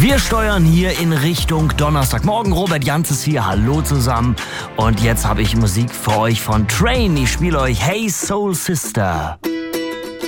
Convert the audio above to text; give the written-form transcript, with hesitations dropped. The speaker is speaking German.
Wir steuern hier in Richtung Donnerstagmorgen. Robert Janz ist hier. Hallo zusammen. Und jetzt habe ich Musik für euch von Train. Ich spiele euch Hey Soul Sister.